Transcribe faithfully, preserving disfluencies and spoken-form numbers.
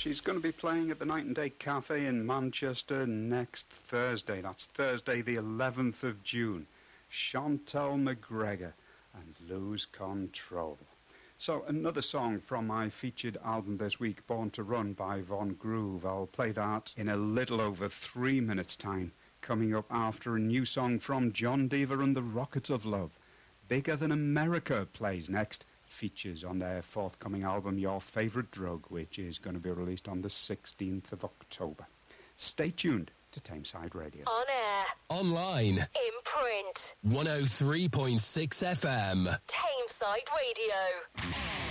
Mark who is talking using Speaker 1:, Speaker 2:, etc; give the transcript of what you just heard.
Speaker 1: She's going to be playing at the Night and Day Cafe in Manchester next Thursday. That's Thursday the eleventh of June. Chantal McGregor and Lose Control. So another song from my featured album this week, Born to Run by Von Groove. I'll play that in a little over three minutes' time. Coming up after a new song from John Deaver and the Rockets of Love. Bigger Than America plays next. Features on their forthcoming album Your Favourite Drug, which is going to be released on the sixteenth of October. Stay tuned to Tameside Radio.
Speaker 2: On air.
Speaker 3: Online.
Speaker 2: In print.
Speaker 3: one oh three point six F M.
Speaker 2: Tameside Radio.